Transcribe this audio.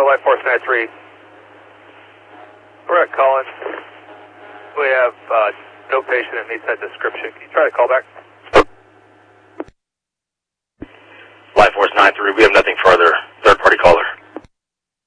Life Force 93. Correct, Colin. We have no patient that meets that description. Can you try to call back?